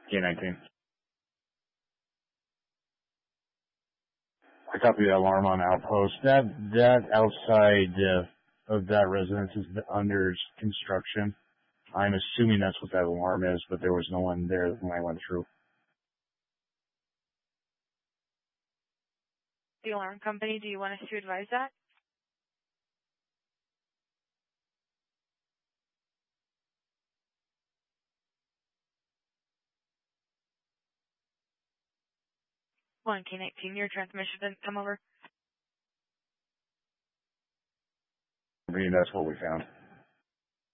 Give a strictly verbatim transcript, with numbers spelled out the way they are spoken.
K nineteen. I copy that alarm on outpost. That that outside uh, of that residence is under construction. I'm assuming that's what that alarm is, but there was no one there when I went through. The alarm company, do you want us to advise that? one K nineteen, your transmission didn't come over. I mean, that's what we found.